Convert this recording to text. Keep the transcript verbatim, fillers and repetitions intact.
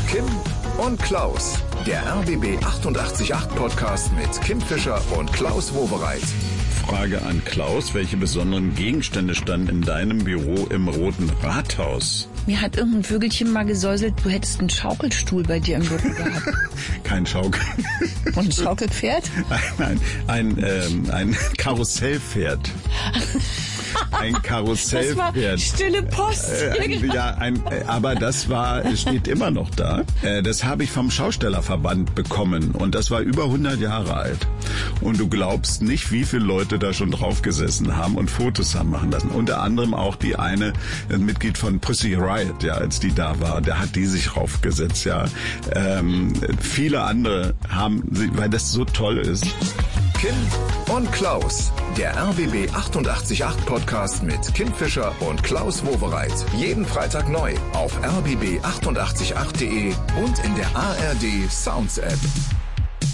Kim und Klaus, der R B B achtundachtzig Komma acht Podcast mit Kim Fischer und Klaus Wowereit. Frage an Klaus, welche besonderen Gegenstände standen in deinem Büro im Roten Rathaus? Mir hat irgendein Vögelchen mal gesäuselt, du hättest einen Schaukelstuhl bei dir im Büro gehabt. Kein Schaukel. Und ein Schaukelpferd? Nein, ein, ein, ähm, ein Karussellpferd. Ein Karussellpferd. Das war stille Post. Äh, ein, ja, ein, äh, aber das war, steht immer noch da. Äh, das habe ich vom Schaustellerverband bekommen und das war über hundert Jahre alt. Und du glaubst nicht, wie viele Leute da schon drauf gesessen haben und Fotos haben machen lassen. Unter anderem auch die eine, ein Mitglied von Pussy Riot, ja, als die da war, der hat die sich raufgesetzt, ja. Ähm, viele andere haben, weil das so toll ist. Kim und Klaus, der R B B achtundachtzig Komma acht Podcast mit Kim Fischer und Klaus Wowereit. Jeden Freitag neu auf r b b achtundachtzig Komma acht punkt de und in der A R D Sounds App.